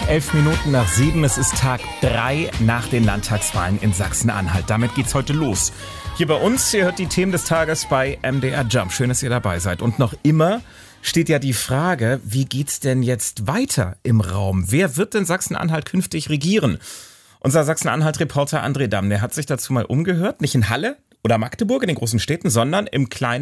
7:11. Es ist Tag 3 nach den Landtagswahlen in Sachsen-Anhalt. Damit geht's heute los. Hier bei uns, ihr hört die Themen des Tages bei MDR Jump. Schön, dass ihr dabei seid. Und noch immer steht ja die Frage, wie geht's denn jetzt weiter im Raum? Wer wird denn Sachsen-Anhalt künftig regieren? Unser Sachsen-Anhalt-Reporter André Damm, der hat sich dazu mal umgehört. Nicht in Halle oder Magdeburg, in den großen Städten, sondern im kleinen